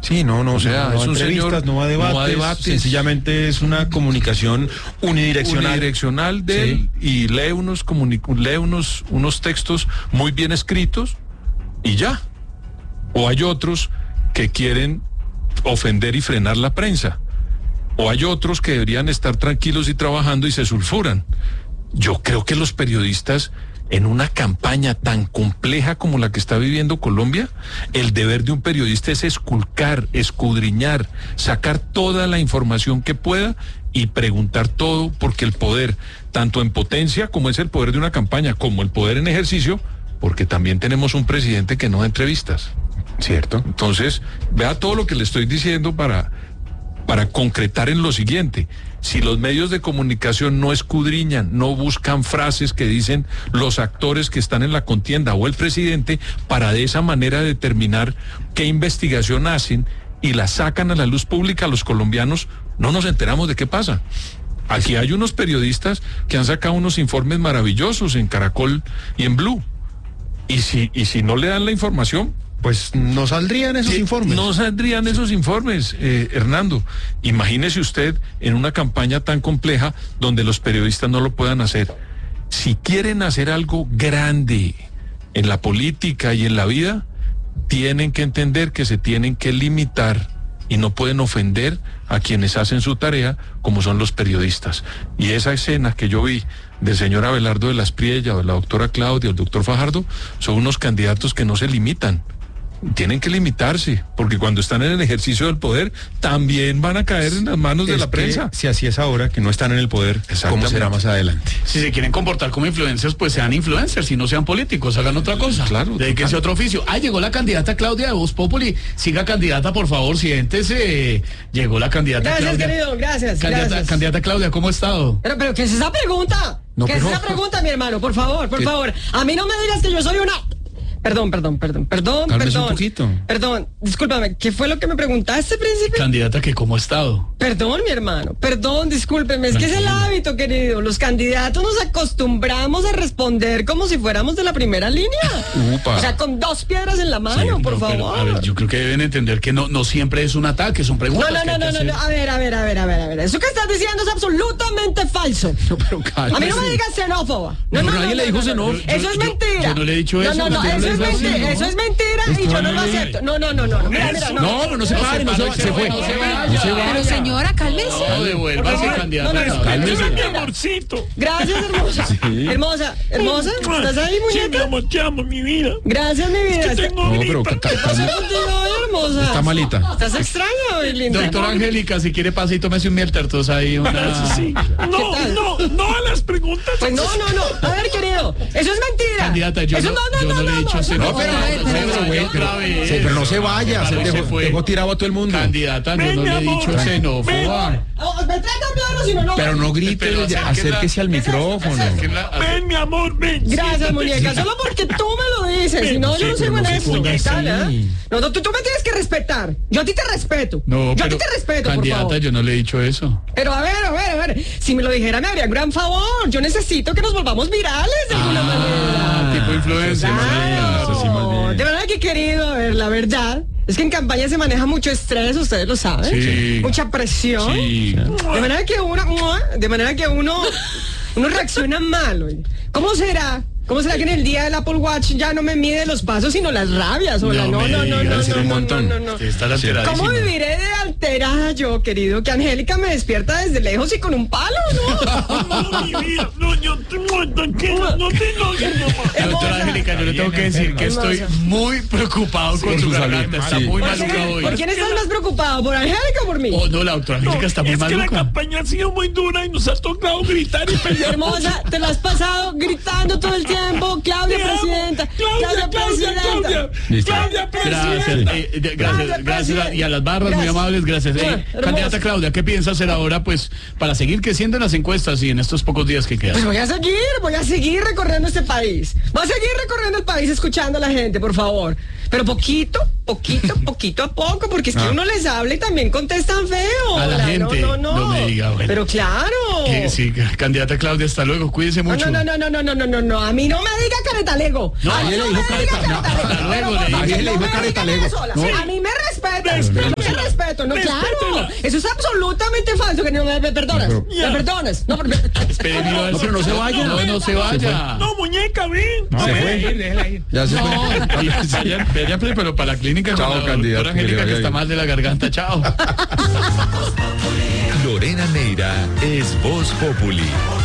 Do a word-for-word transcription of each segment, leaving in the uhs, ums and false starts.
Sí, no, no, O sea, no, es no un señor, no va a debates, no va a debates. Sencillamente es una comunicación unidireccional. Unidireccional de él, sí. Y lee unos comunic- lee unos, unos textos muy bien escritos y ya. O hay otros que quieren ofender y frenar la prensa. O hay otros que deberían estar tranquilos y trabajando y se sulfuran. Yo creo que los periodistas, en una campaña tan compleja como la que está viviendo Colombia, el deber de un periodista es esculcar, escudriñar, sacar toda la información que pueda y preguntar todo, porque el poder, tanto en potencia como es el poder de una campaña, como el poder en ejercicio, porque también tenemos un presidente que no da entrevistas. Cierto. Entonces, vea todo lo que le estoy diciendo para, para concretar en lo siguiente. Si los medios de comunicación no escudriñan, no buscan frases que dicen los actores que están en la contienda o el presidente, para de esa manera determinar qué investigación hacen y la sacan a la luz pública, los colombianos no nos enteramos de qué pasa. Aquí hay unos periodistas que han sacado unos informes maravillosos en Caracol y en Blue. Y si, y si no le dan la información, pues no saldrían esos informes. No saldrían esos informes, eh, Hernando. Imagínese usted en una campaña tan compleja donde los periodistas no lo puedan hacer. Si quieren hacer algo grande en la política y en la vida, tienen que entender que se tienen que limitar y no pueden ofender a quienes hacen su tarea, como son los periodistas. Y esa escena que yo vi del señor Abelardo de la Espriella, o de la doctora Claudia, o el doctor Fajardo, son unos candidatos que no se limitan. Tienen que limitarse, porque cuando están en el ejercicio del poder también van a caer en las manos es de la prensa. Si así es ahora, que no están en el poder, ¿cómo será más adelante? Si se quieren comportar como influencers, pues sean influencers, si no sean políticos, hagan otra cosa. Claro. Dedíquense a otro oficio. Ah, llegó la candidata Claudia de Voz Populi. Siga, candidata, por favor, siéntese. Llegó la candidata gracias, Claudia. Gracias, querido, gracias. Candidata, gracias. Candidata Claudia, ¿cómo ha estado? Pero, pero, ¿qué es esa pregunta? No, ¿Qué pero... es esa pregunta, mi hermano? Por favor, por ¿Qué? favor. A mí no me digas que yo soy una... Perdón, perdón, perdón, perdón, Cálmese perdón. un poquito. Perdón, discúlpame, ¿qué fue lo que me preguntaste, príncipe? Candidata, que cómo ha estado. Perdón, mi hermano, perdón, discúlpeme, es que es el hábito, querido. Los candidatos nos acostumbramos a responder como si fuéramos de la primera línea. Upa. O sea, con dos piedras en la mano, Sí, por no, favor. pero, a ver, yo creo que deben entender que no, no siempre es un ataque, son preguntas. No, no, que no, hay que no, no, hacer. no, a ver, a ver, a ver, a ver, a ver. Eso que estás diciendo es absolutamente falso. No, pero A mí no me cálmese. digas xenófoba. No, no, nadie no, le no, dijo no, no. xenófoba. Eso Yo- es yo- mentira. yo no le he dicho eso, No, no, no, usted no eso le es dijo así, mentira. ¿no? Eso es mentira y yo no lo acepto. No, no, no, no. no. Mira, mira, no. No, pero no se pare, no se, se fue. No se vaya. No se vaya. Pero señora, cálmese. No, devuélvase, Por favor. candidata. No, no, no. Claudia. Eso es Mi mentira. amorcito. Gracias, hermosa. Hermosa, hermosa. ¿Estás ahí, Sí, mi muñeca? amor, te amo, mi vida. Gracias, mi vida. Que tengo No, pero gripa. ca- ¿Qué ca- pasa calma. contigo hoy, hermosa? Está malita. ¿Estás extraña hoy, linda? Doctora Angélica, si quiere pase y tómese un mieltertos ahí. Una... Sí. No, tal? no, no a las preguntas. Pues no, no, no. A ver, querido. Eso es mentira. Candidata, yo Eso no, no, no, yo no, no, le he dicho no, xenófoba. No, pero, A ver, pero, pero, pero, güey, pero, otra vez. sí, pero no se vaya, se Claro, dejó, se fue. dejó tirado a todo el mundo. Candidata, yo Ven, no mi le he amor. dicho xenófoba. Oh, me trae campeón, si no, no. Pero no grite, Pero ya, acérquela. acérquese al micrófono. Acérquela- Ven, mi amor, ven. Gracias, siéntate, muñeca. siéntate. Solo porque tú me lo dices. Si no, yo no Sí, soy pero no buena se esto. ponga ¿Qué tal, así. eh? No, no, tú, tú me tienes que respetar. Yo a ti te respeto. No, yo a ti pero, te respeto, por candidata, favor. yo no le he dicho eso. Pero a ver, a ver, a ver. Si me lo dijera, me haría un gran favor. Yo necesito que nos volvamos virales de alguna Ah, manera. tipo influencer. Claro. eso sí, más bien. De verdad que querido, a ver, la verdad es que en campaña se maneja mucho estrés, ustedes lo saben. Sí. Mucha presión. Sí. De manera que uno, de manera que uno, uno reacciona mal. Oye. ¿Cómo será? ¿Cómo será que en el día del Apple Watch ya no me mide los pasos, sino las rabias? O la, No no, me no, no, digas, no, será no, un no, montón. no, no, no. Está alteradísima. ¿Cómo viviré de alterada yo, querido? Que Angélica me despierta desde lejos y con un palo, ¿no? No, mi vida. No, yo te muerto. Tranquila, no te enojes, mamá. Doctora Hermosa. Angélica, yo le tengo que decir que estoy muy preocupado con por su su salud. garganta. Está Sí. muy ¿Por, maluca qué? hoy. ¿Por quién estás más preocupado? ¿Por Angélica o por mí? Oh, no, la doctora No, Angélica está muy es que la maluca. campaña ha sido muy dura y nos ha tocado gritar y pelear. Hermosa, te lo has pasado gritando todo el tiempo. Claudia, Te amo. presidenta. Claudia, Claudia, presidenta. Claudia. Listo. Claudia, Gracias, presidenta. eh, de- gracias, Gracias, gracias. Y a las barras, muy Gracias. amables, gracias. Eh, Bueno, hermoso. candidata Claudia, ¿qué piensa hacer ahora, pues, para seguir creciendo en las encuestas y en estos pocos días que Pues quedan? voy a seguir, voy a seguir recorriendo este país. Voy a seguir recorriendo el país escuchando a la gente, por favor. Pero poquito, poquito, poquito a poco, porque es que Ah. uno les habla y también contestan feo. A la Hola, gente, no, no, no. no me diga, bueno. Pero claro. Que sí, candidata Claudia, hasta luego, cuídese No, mucho. no, no, no, no, no, no, no, no, a mí no me diga caretalego. No, a mí nadie no le me dijo diga careta- no, caretalego. hasta luego, Pero, le por dije. favor, Nadie le no dijo me diga caretalego. Venezuela. No. A mí me respetan. respeto, no, claro. Respétela. Eso es absolutamente falso, que no me, me perdonas. No, pero- Me perdonas. No, pero- Espere, mi No, pero no se vaya. No, no se vaya. No, muñeca, ven. No, A se ver. fue. Déjela ir. Ya se No, fue. y vayan, vayan, pero para la clínica Chao, con la candidato, doctora que le Angélica, que vaya está bien. mal de la garganta. Chao. Lorena Neira es Voz Populi.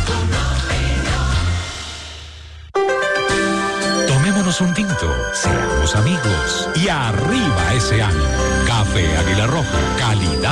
Tomémonos un tinto, seamos amigos y arriba ese ánimo. Café Águila Roja, calidad.